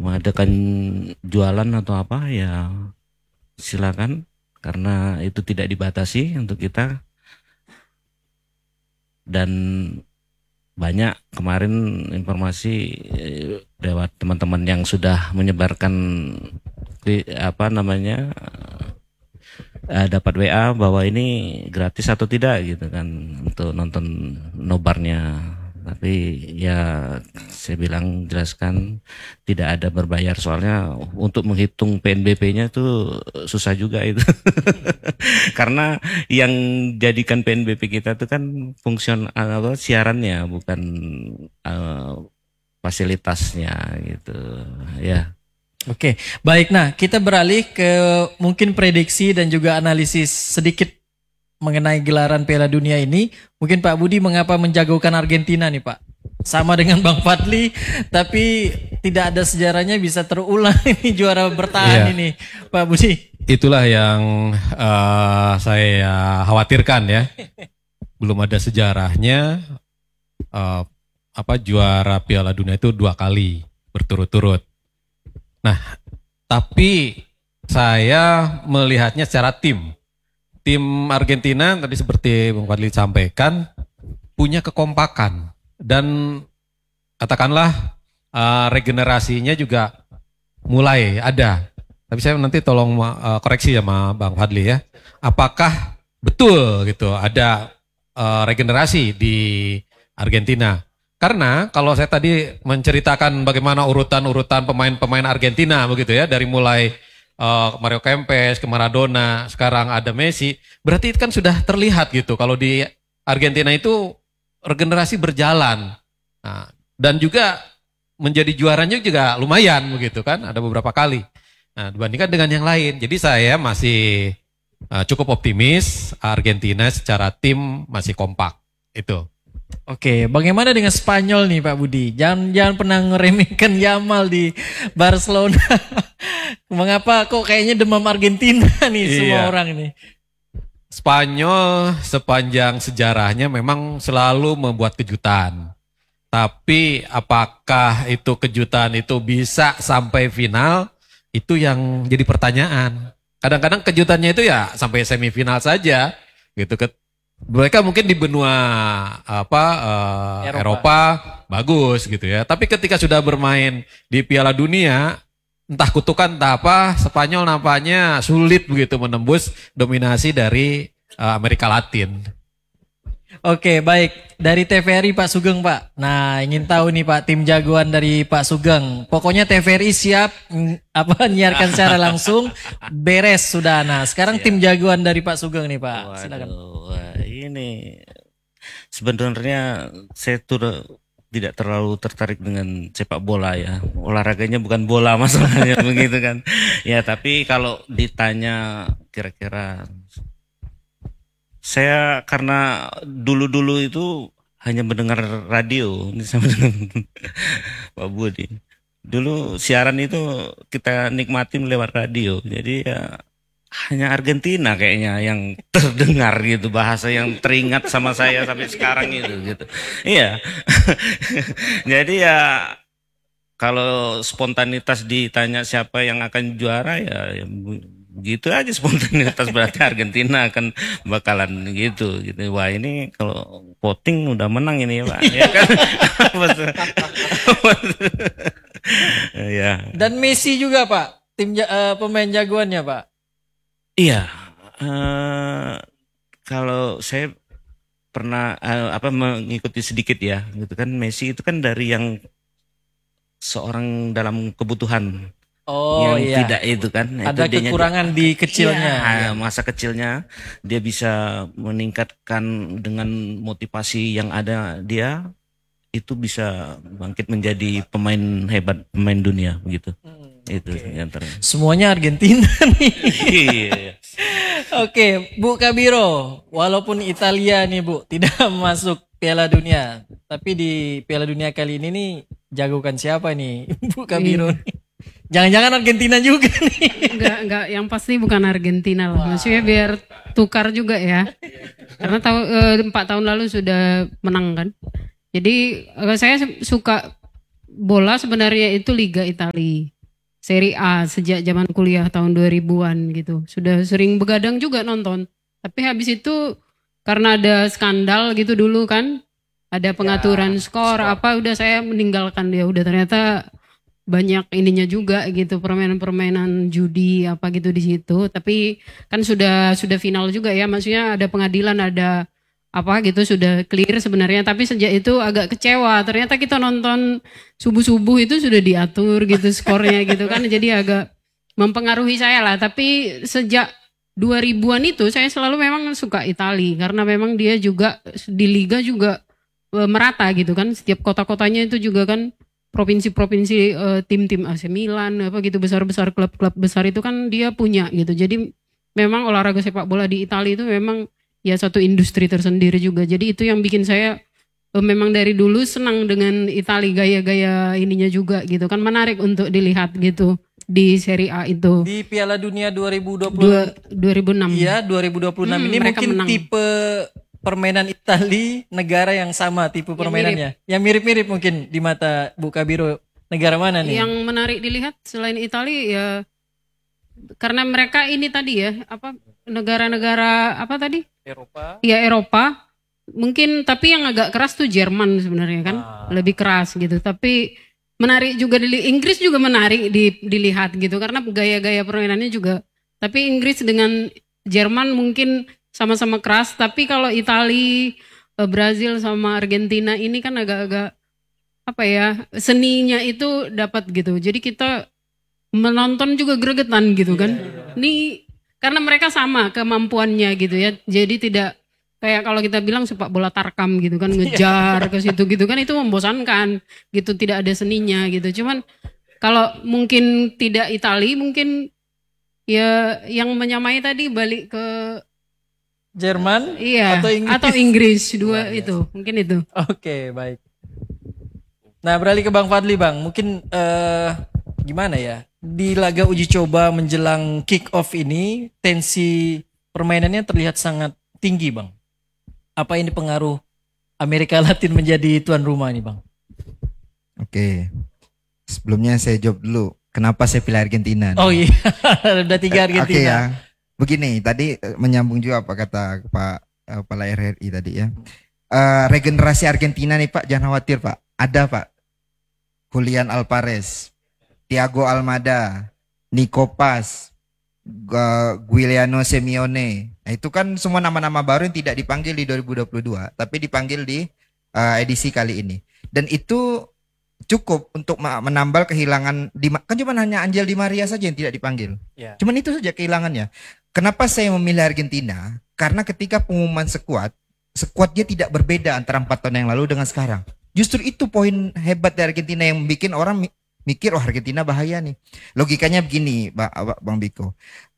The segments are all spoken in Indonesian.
mengadakan jualan atau apa ya silakan, karena itu tidak dibatasi untuk kita. Dan banyak kemarin informasi lewat teman-teman yang sudah menyebarkan dapat WA bahwa ini gratis atau tidak gitu kan untuk nonton nobarnya. Tapi ya saya bilang jelaskan tidak ada berbayar, soalnya untuk menghitung PNBP-nya tuh susah juga itu. Karena yang jadikan PNBP kita tuh kan siarannya, bukan fasilitasnya gitu ya. Oke, baik. Nah, kita beralih ke mungkin prediksi dan juga analisis sedikit mengenai gelaran Piala Dunia ini. Mungkin Pak Budi mengapa menjagokan Argentina nih Pak? Sama dengan Bang Fadli, tapi tidak ada sejarahnya bisa terulang ini juara bertahan ini Pak Budi. Itulah yang saya khawatirkan ya. Belum ada sejarahnya juara Piala Dunia itu 2 kali berturut-turut. Nah, tapi saya melihatnya secara tim. Tim Argentina tadi seperti Bang Fadli sampaikan punya kekompakan dan katakanlah regenerasinya juga mulai ada. Tapi saya nanti tolong koreksi sama Bang Fadli ya. Apakah betul gitu ada regenerasi di Argentina? Karena kalau saya tadi menceritakan bagaimana urutan-urutan pemain-pemain Argentina begitu ya, dari mulai Mario Kempes ke Maradona, sekarang ada Messi, berarti kan sudah terlihat gitu kalau di Argentina itu regenerasi berjalan. Nah, dan juga menjadi juaranya juga lumayan begitu kan, ada beberapa kali. Nah, dibandingkan dengan yang lain. Jadi saya masih cukup optimis Argentina secara tim masih kompak. Itu. Oke, bagaimana dengan Spanyol nih Pak Budi? Jangan pernah ngeremehkan Yamal di Barcelona. Mengapa kok kayaknya demam Argentina nih semua orang nih? Spanyol sepanjang sejarahnya memang selalu membuat kejutan. Tapi apakah itu kejutan itu bisa sampai final? Itu yang jadi pertanyaan. Kadang-kadang kejutannya itu ya sampai semifinal saja gitu. Mereka mungkin di benua Eropa bagus gitu ya. Tapi ketika sudah bermain di Piala Dunia, entah kutukan entah apa, Spanyol nampaknya sulit begitu menembus dominasi dari Amerika Latin. Oke, baik. Dari TVRI Pak Sugeng Pak. Nah, ingin tahu nih Pak tim jagoan dari Pak Sugeng. Pokoknya TVRI siap nyiarkan secara langsung, beres sudah. Nah, sekarang tim jagoan dari Pak Sugeng nih Pak. Silakan. Ini sebenarnya saya tuh tidak terlalu tertarik dengan sepak bola ya. Olahraganya bukan bola masalahnya begitu kan. Ya, tapi kalau ditanya kira-kira saya karena dulu-dulu itu hanya mendengar radio, ini sama dengan Pak Budi. Dulu siaran itu kita nikmatin lewat radio, jadi ya hanya Argentina kayaknya yang terdengar gitu, bahasa yang teringat sama saya sampai sekarang itu gitu. Iya. Jadi ya kalau spontanitas ditanya siapa yang akan juara ya begitu aja spontanitas, berarti Argentina akan bakalan gitu. Wah, ini kalau voting udah menang ini ya Pak. Ya kan? Ya. Dan Messi juga Pak, pemain jagoannya Pak. Iya, kalau saya pernah mengikuti sedikit ya, gitu kan. Messi itu kan dari yang seorang dalam kebutuhan, yang tidak itu kan. Ada itu kekurangan di kecilnya. Iya, masa kecilnya dia bisa meningkatkan dengan motivasi yang ada dia, itu bisa bangkit menjadi pemain hebat, pemain dunia begitu. Itu yang semuanya Argentina nih. Iya. Oke, Bu Kabiro, walaupun Italia nih Bu tidak masuk Piala Dunia, tapi di Piala Dunia kali ini nih jagokan siapa nih Bu Kabiro? Jangan-jangan Argentina juga nih. Enggak, yang pasti bukan Argentina lah. Maksudnya biar tukar juga ya. Karena 4 tahun lalu sudah menang kan. Jadi saya suka bola sebenarnya itu Liga Italia. Serie A sejak zaman kuliah tahun 2000-an gitu. Sudah sering begadang juga nonton. Tapi habis itu karena ada skandal gitu dulu kan, ada pengaturan skor apa, udah saya meninggalkan dia. Udah ternyata banyak ininya juga gitu, permainan-permainan judi apa gitu di situ. Tapi kan sudah final juga ya, maksudnya ada pengadilan, ada apa gitu, sudah clear sebenarnya. Tapi sejak itu agak kecewa, ternyata kita nonton subuh-subuh itu sudah diatur gitu skornya gitu kan, jadi agak mempengaruhi saya lah. Tapi sejak 2000-an itu saya selalu memang suka Itali, karena memang dia juga di liga juga merata gitu kan, setiap kota-kotanya itu juga kan provinsi-provinsi, tim-tim AC Milan apa gitu, besar-besar klub-klub besar itu kan dia punya gitu. Jadi memang olahraga sepak bola di Italia itu memang ya satu industri tersendiri juga. Jadi itu yang bikin saya memang dari dulu senang dengan Italia, gaya-gaya ininya juga gitu kan, menarik untuk dilihat gitu di Serie A itu. Di Piala Dunia 2020 2006. Iya, 2026 ini mereka mungkin menang. tipe permainan Itali negara yang sama tipe permainannya. Yang mirip-mirip mungkin di mata Bu Kabiro. Negara mana nih? Yang menarik dilihat selain Italia ya karena mereka ini tadi ya, apa, negara-negara apa tadi? Eropa. Ya Eropa. Mungkin tapi yang agak keras tuh Jerman sebenarnya kan. Lebih keras gitu. Tapi menarik juga Inggris juga menarik dilihat gitu karena gaya-gaya permainannya juga. Tapi Inggris dengan Jerman mungkin sama-sama keras, tapi kalau Italia, Brazil sama Argentina ini kan agak-agak apa ya, seninya itu dapat gitu. Jadi kita menonton juga gregetan gitu kan. Ini karena mereka sama kemampuannya gitu ya. Jadi tidak kayak kalau kita bilang sepak bola tarkam gitu kan, ngejar ke situ gitu kan, itu membosankan gitu, tidak ada seninya gitu. Cuman kalau mungkin tidak Italia, mungkin ya yang menyamai tadi balik ke Jerman iya, atau Inggris? dua itu, mungkin itu. Oke, baik. Nah, beralih ke Bang Fadli, Bang. Mungkin gimana ya? Di laga uji coba menjelang kick off ini, tensi permainannya terlihat sangat tinggi, Bang. Apa ini pengaruh Amerika Latin menjadi tuan rumah nih, Bang? Oke. Sebelumnya saya jawab dulu. Kenapa saya pilih Argentina? Oh iya, udah 3 Argentina. Oke ya. Begini, tadi menyambung juga apa kata Pak Kepala RRI tadi ya. Regenerasi Argentina nih Pak, jangan khawatir Pak. Ada Pak. Julian Alvarez, Thiago Almada, Nico Paz, Giuliano Simeone. Nah, itu kan semua nama-nama baru yang tidak dipanggil di 2022, tapi dipanggil di edisi kali ini. Dan itu cukup untuk menambal kehilangan kan cuma hanya Angel Di Maria saja yang tidak dipanggil. Ya. Cuman itu saja kehilangannya. Kenapa saya memilih Argentina? Karena ketika pengumuman skuad dia tidak berbeda antara 4 tahun yang lalu dengan sekarang. Justru itu poin hebat dari Argentina yang bikin orang mikir, oh Argentina bahaya nih. Logikanya begini, Bang Biko.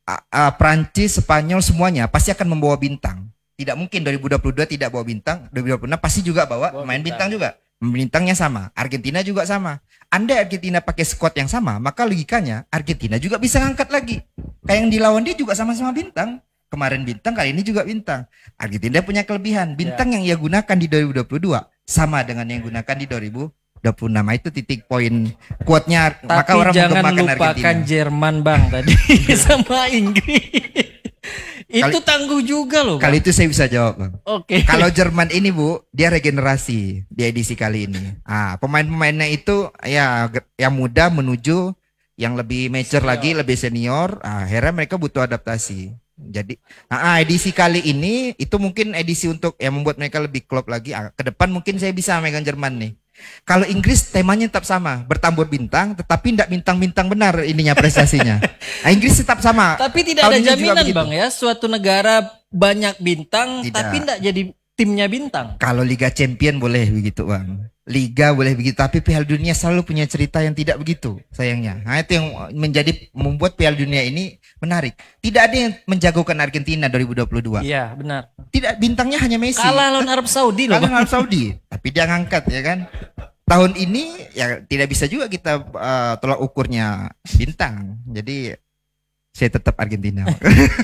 Prancis, Spanyol semuanya pasti akan membawa bintang. Tidak mungkin 2022 tidak bawa bintang, 2026 pasti juga bawa pemain bintang juga. Bintangnya sama, Argentina juga sama. Andai Argentina pakai skuad yang sama, maka logikanya Argentina juga bisa ngangkat lagi. Kayak yang dilawan dia juga sama-sama bintang. Kemarin bintang, kali ini juga bintang. Argentina punya kelebihan. Bintang yang ia gunakan di 2022 sama dengan yang gunakan di 2026. Itu titik poin kuatnya. Tapi maka orang jangan menggemparkan lupakan Argentina. Jerman, Bang, tadi sama Inggris. Itu tangguh juga loh, Bang. Kali itu saya bisa jawab, Bang. Oke. Kalau Jerman ini Bu, dia regenerasi di edisi kali ini. Pemain-pemainnya itu ya yang muda menuju yang lebih mature lagi, lebih senior. Akhirnya mereka butuh adaptasi. Jadi, edisi kali ini itu mungkin edisi untuk yang membuat mereka lebih klop lagi. Ke depan mungkin saya bisa megang Jerman nih. Kalau Inggris temanya tetap sama, bertambur bintang, tetapi tidak bintang-bintang benar ininya prestasinya. Inggris tetap sama. Tapi tidak Tahun ada ini juga jaminan, begitu. Bang, ya, suatu negara banyak bintang Tidak. tapi tidak jadi timnya bintang. Kalau Liga Champion boleh begitu Bang. Liga boleh begitu, tapi Piala Dunia selalu punya cerita yang tidak begitu sayangnya. Nah, itu yang membuat Piala Dunia ini menarik. Tidak ada yang menjagokan Argentina 2022. Iya, benar. Tidak, bintangnya hanya Messi. Kalah lawan Arab Saudi loh, Kalah Bang. Arab Saudi, tapi dia ngangkat ya kan. Tahun ini ya tidak bisa juga kita tolak ukurnya bintang. Jadi saya tetap Argentina.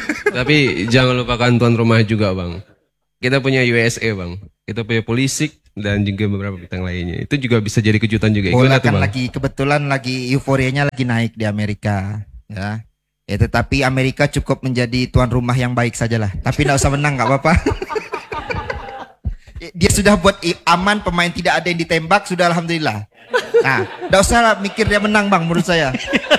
Tapi jangan lupakan tuan rumah juga Bang. Kita punya USA Bang. Kita punya Pulisic dan juga beberapa bintang lainnya. Itu juga bisa jadi kejutan juga. Bola Gimana tuh, kan Bang? lagi kebetulan lagi euforianya lagi naik di Amerika, ya. Ya, tetapi Amerika cukup menjadi tuan rumah yang baik sajalah. Tapi nggak usah menang, nggak apa-apa. Dia sudah buat aman, pemain tidak ada yang ditembak, sudah alhamdulillah. Nah, nggak usah lah mikir dia menang bang, menurut saya.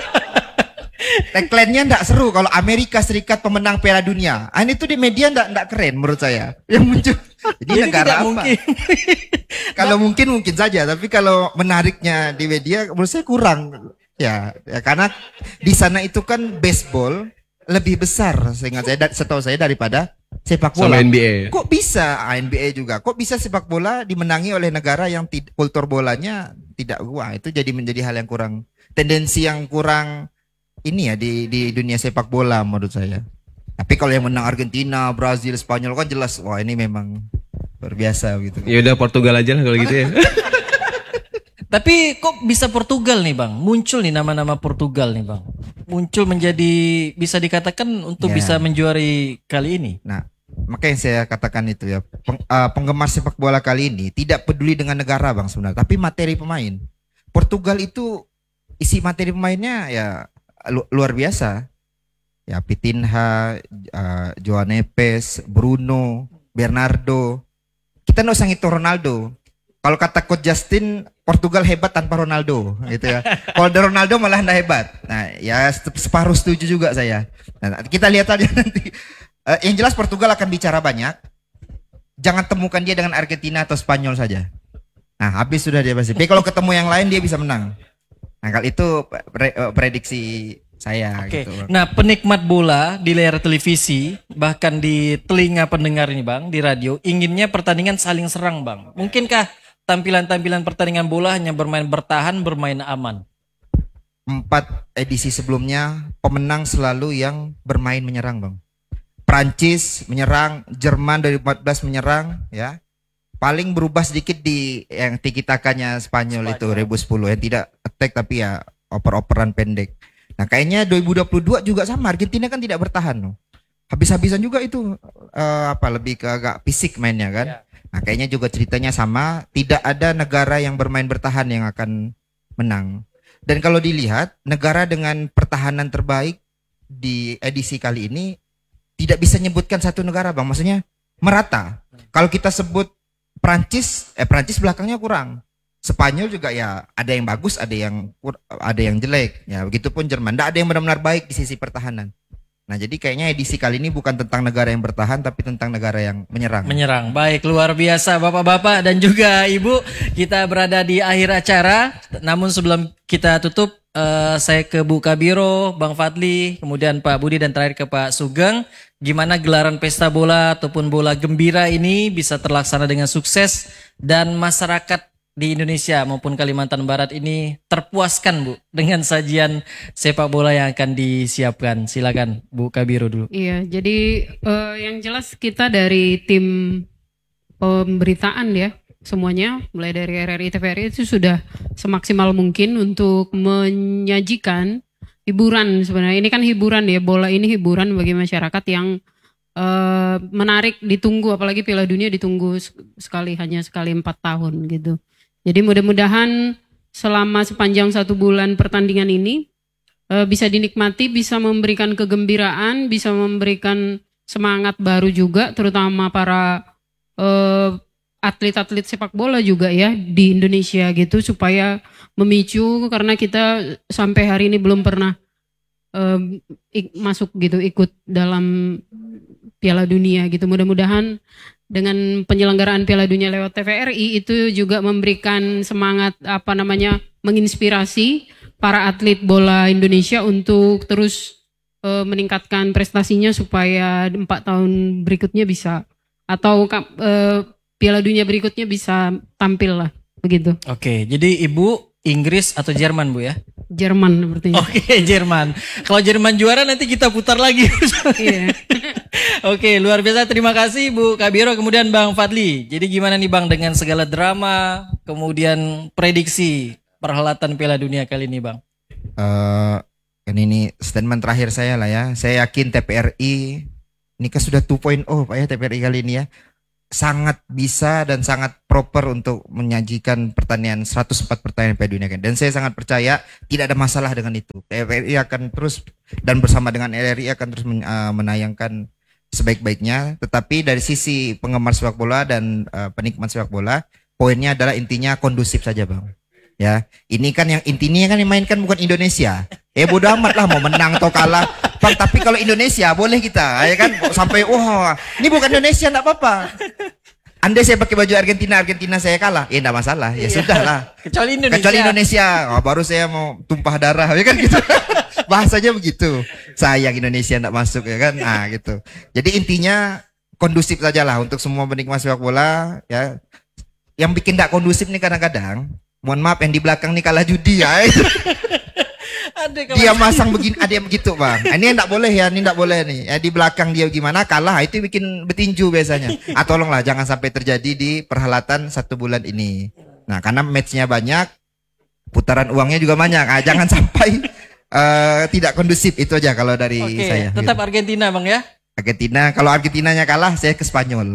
Tagline-nya nggak seru kalau Amerika Serikat pemenang Piala Dunia. Ah, ini tuh di media nggak keren menurut saya. Yang muncul. Jadi Jadi negara tidak apa? mungkin. Kalau mungkin saja, tapi kalau menariknya di media menurut saya kurang. Ya, karena di sana itu kan baseball lebih besar seingat saya, setahu saya daripada sepak bola. Sama NBA. Kok bisa NBA juga? Kok bisa sepak bola dimenangi oleh negara yang kultur bolanya tidak wah, itu jadi menjadi hal yang kurang, tendensi yang kurang ini ya di dunia sepak bola menurut saya. Tapi kalau yang menang Argentina, Brazil, Spanyol kan jelas wah ini memang luar biasa gitu. Ya udah Portugal aja lah kalau gitu ya. Tapi kok bisa Portugal nih bang? Muncul nih nama-nama Portugal nih bang. Muncul menjadi bisa dikatakan untuk Ya. bisa menjuari kali ini. Nah, makanya saya katakan itu ya, penggemar sepak bola kali ini tidak peduli dengan negara bang sebenarnya, tapi materi pemain. Portugal itu isi materi pemainnya ya luar biasa. Ya Vitinha, João Neves, Bruno, Bernardo. Kita nggak usah ngitung Ronaldo. Kalau kata Coach Justin, Portugal hebat tanpa Ronaldo, gitu ya. Kalau ada Ronaldo malah nggak hebat. Nah, ya separuh setuju juga saya. Nah, kita lihat aja nanti. Yang jelas Portugal akan bicara banyak. Jangan temukan dia dengan Argentina atau Spanyol saja. Nah, habis sudah dia pasti. Tapi kalau ketemu yang lain dia bisa menang. Nah, kalau itu prediksi saya. Oke. Gitu, Bang. Nah, penikmat bola di layar televisi, bahkan di telinga pendengar ini bang, di radio, inginnya pertandingan saling serang bang. Mungkinkah tampilan-tampilan pertandingan bola hanya bermain bertahan, bermain aman? 4 edisi sebelumnya pemenang selalu yang bermain menyerang bang. Prancis menyerang, Jerman 2014 menyerang, ya. Paling berubah sedikit di yang tiki-takanya Spanyol itu 2010 yang tidak attack tapi ya oper-operan pendek. Nah kayaknya 2022 juga sama, Argentina kan tidak bertahan loh. Habis-habisan juga itu lebih ke agak fisik mainnya kan. Nah kayaknya juga ceritanya sama, tidak ada negara yang bermain bertahan yang akan menang. Dan kalau dilihat negara dengan pertahanan terbaik di edisi kali ini tidak bisa nyebutkan satu negara bang, maksudnya merata. Kalau kita sebut Prancis belakangnya kurang. Spanyol juga ya ada yang bagus, ada yang jelek. Ya begitupun Jerman, tidak ada yang benar-benar baik di sisi pertahanan. Nah jadi kayaknya edisi kali ini bukan tentang negara yang bertahan, tapi tentang negara yang menyerang. Menyerang. Baik, luar biasa bapak-bapak dan juga ibu. Kita berada di akhir acara. Namun sebelum kita tutup, saya ke Bu Kabiro, Bang Fadli, kemudian Pak Budi dan terakhir ke Pak Sugeng. Gimana gelaran pesta bola ataupun bola gembira ini bisa terlaksana dengan sukses dan masyarakat di Indonesia maupun Kalimantan Barat ini terpuaskan Bu dengan sajian sepak bola yang akan disiapkan. Silakan Bu Kabiro dulu. Iya, jadi yang jelas kita dari tim pemberitaan ya, semuanya mulai dari RRI TVRI itu sudah semaksimal mungkin untuk menyajikan hiburan. Sebenarnya ini kan hiburan ya, bola ini hiburan bagi masyarakat yang menarik, ditunggu, apalagi Piala Dunia ditunggu hanya sekali 4 tahun gitu. Jadi mudah-mudahan selama sepanjang 1 bulan pertandingan ini bisa dinikmati, bisa memberikan kegembiraan, bisa memberikan semangat baru juga, terutama para atlet-atlet sepak bola juga ya di Indonesia gitu, supaya memicu, karena kita sampai hari ini belum pernah masuk gitu, ikut dalam Piala Dunia gitu. Mudah-mudahan dengan penyelenggaraan Piala Dunia lewat TVRI itu juga memberikan semangat menginspirasi para atlet bola Indonesia untuk terus meningkatkan prestasinya supaya 4 tahun berikutnya bisa, atau Piala Dunia berikutnya bisa tampil lah begitu. Oke, jadi Ibu Inggris atau Jerman Bu ya? Jerman sepertinya. Oke, Jerman. Kalau Jerman juara nanti kita putar lagi. Iya. Oke, luar biasa. Terima kasih Bu Kabiro, kemudian Bang Fadli. Jadi gimana nih Bang dengan segala drama, kemudian prediksi perhelatan Piala Dunia kali ini Bang? Ini statement terakhir saya lah ya. Saya yakin TPRI ini kan sudah 2.0 Pak ya, TPRI kali ini ya. sangat bisa dan sangat proper untuk menyajikan pertandingan 104 pertandingan Piala Dunia kan. Dan saya sangat percaya tidak ada masalah dengan itu. TVRI akan terus dan bersama dengan RRI akan terus menayangkan sebaik-baiknya. Tetapi dari sisi penggemar sepak bola dan penikmat sepak bola, poinnya adalah intinya kondusif saja bang. Ya, ini kan yang intinya kan yang mainkan bukan Indonesia. Bodo amat lah mau menang atau kalah. Bang, tapi kalau Indonesia boleh kita, ya kan sampai wah, ini bukan Indonesia enggak apa-apa. Andai saya pakai baju Argentina saya kalah, ya enggak masalah. Ya sudahlah. Kecuali Indonesia. Kecuali Indonesia. Oh, baru saya mau tumpah darah, ya kan gitu. Bahasanya begitu. Sayang Indonesia enggak masuk ya kan. Nah, gitu. Jadi intinya kondusif sajalah untuk semua penikmat sepak bola ya. Yang bikin enggak kondusif nih kadang-kadang, mohon maaf yang di belakang nih kalah judi ya. Dia masang begini, ada yang begitu bang. Ini enggak boleh ya, ini enggak boleh nih. Di belakang dia gimana kalah, itu bikin betinju biasanya. Tolonglah jangan sampai terjadi di perhelatan 1 bulan ini. Nah karena matchnya banyak, putaran uangnya juga banyak. Jangan sampai tidak kondusif, itu aja kalau dari saya. Tetap gitu. Argentina bang ya. Argentina, kalau Argentinanya kalah saya ke Spanyol.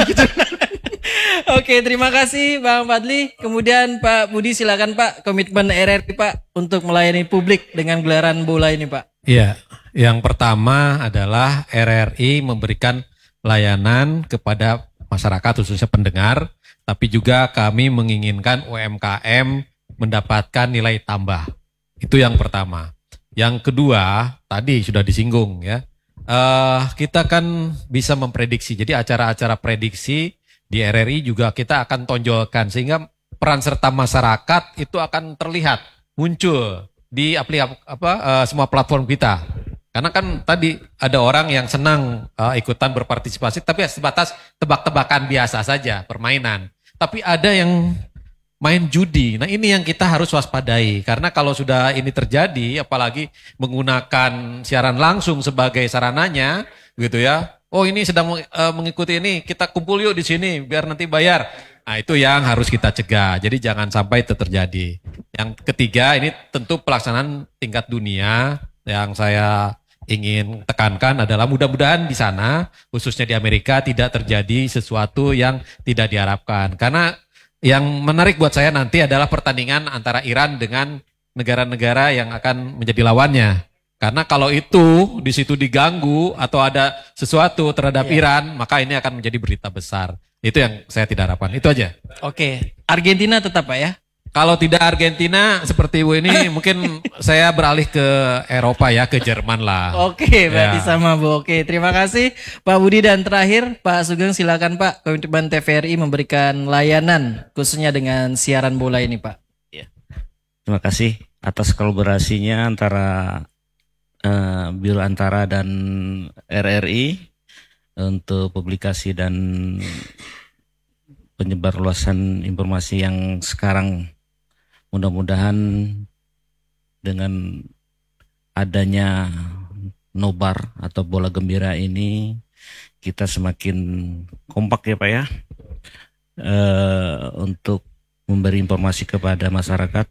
Oke, terima kasih Bang Fadli. Kemudian Pak Budi silakan Pak, komitmen RRI Pak untuk melayani publik dengan gelaran bola ini Pak. Iya, yang pertama adalah RRI memberikan layanan kepada masyarakat khususnya pendengar, tapi juga kami menginginkan UMKM mendapatkan nilai tambah. Itu yang pertama. Yang kedua, tadi sudah disinggung ya, kita kan bisa memprediksi, jadi acara-acara prediksi di RRI juga kita akan tonjolkan sehingga peran serta masyarakat itu akan terlihat muncul di semua platform kita. Karena kan tadi ada orang yang senang ikutan berpartisipasi tapi sebatas tebak-tebakan biasa saja, permainan. Tapi ada yang main judi. Nah, ini yang kita harus waspadai karena kalau sudah ini terjadi apalagi menggunakan siaran langsung sebagai sarananya gitu ya. Oh ini sedang mengikuti ini, kita kumpul yuk di sini biar nanti bayar. Nah itu yang harus kita cegah, jadi jangan sampai itu terjadi. Yang ketiga ini tentu pelaksanaan tingkat dunia yang saya ingin tekankan adalah mudah-mudahan di sana, khususnya di Amerika tidak terjadi sesuatu yang tidak diharapkan. Karena yang menarik buat saya nanti adalah pertandingan antara Iran dengan negara-negara yang akan menjadi lawannya. Karena kalau itu di situ diganggu atau ada sesuatu terhadap Iran, maka ini akan menjadi berita besar. Itu yang saya tidak harapkan. Itu aja. Oke, Argentina tetap Pak ya? Kalau tidak Argentina seperti Ibu ini mungkin saya beralih ke Eropa ya, ke Jerman lah. Oke, berarti sama Bu. Oke, terima kasih Pak Budi dan terakhir Pak Sugeng silakan Pak. Komitmen TVRI memberikan layanan khususnya dengan siaran bola ini Pak. Ya. Terima kasih atas kolaborasinya antara Biro Antara dan RRI untuk publikasi dan penyebar luasan informasi yang sekarang mudah-mudahan dengan adanya nobar atau bola gembira ini kita semakin kompak ya Pak ya untuk memberi informasi kepada masyarakat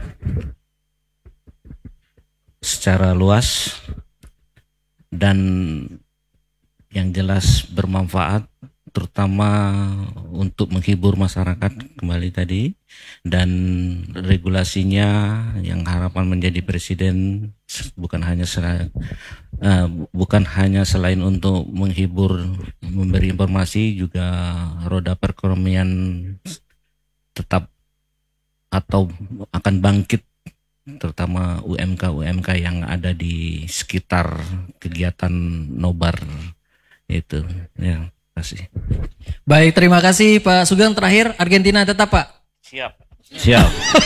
secara luas dan yang jelas bermanfaat terutama untuk menghibur masyarakat kembali tadi dan regulasinya yang harapan menjadi presiden bukan hanya selain untuk menghibur memberi informasi juga roda perekonomian tetap atau akan bangkit terutama UMK yang ada di sekitar kegiatan nobar itu ya. Terima kasih. Baik, terima kasih Pak Sugeng. Terakhir Argentina tetap Pak. Siap.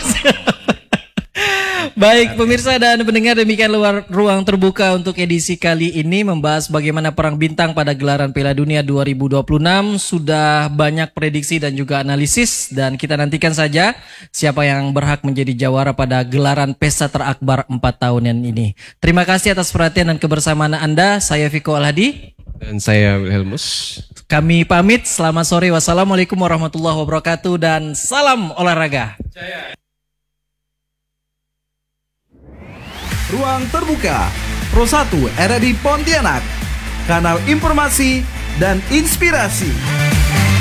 Baik pemirsa dan pendengar, demikian ruang terbuka untuk edisi kali ini membahas bagaimana perang bintang pada gelaran Piala Dunia 2026. Sudah banyak prediksi dan juga analisis dan kita nantikan saja siapa yang berhak menjadi jawara pada gelaran pesta terakbar 4 tahunan ini. Terima kasih atas perhatian dan kebersamaan Anda. Saya Viko Alhadi. Dan saya Wilhelmus. Kami pamit, selamat sore, wassalamualaikum warahmatullahi wabarakatuh dan salam olahraga. Ruang Terbuka Pro 1 RRI Pontianak, kanal informasi dan inspirasi.